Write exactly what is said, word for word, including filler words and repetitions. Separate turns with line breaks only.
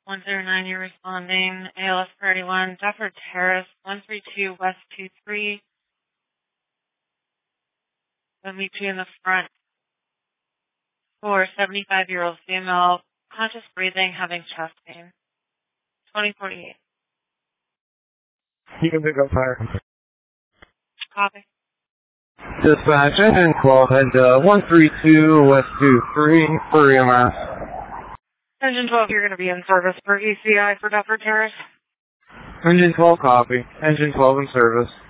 one zero nine, you're responding. A L S Priority one, Duffer Terrace, one three two West two three. I'll meet you in the front for seventy-five-year-old female, conscious breathing, having chest pain. twenty forty-eight.
You can pick up fire.
Copy.
Dispatch, engine twelve, head uh, one three two West two three for E M S.
Engine twelve, you're going to be in service for E C I for Duffer Terrace.
Engine twelve, copy. Engine twelve in service.